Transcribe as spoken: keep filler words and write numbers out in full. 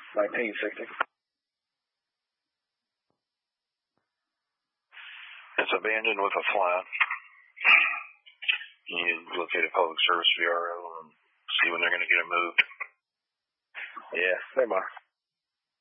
nineteen sixty. It's abandoned with a flat. You locate a public service V R L and see when they're going to get it moved. Yeah, never mind.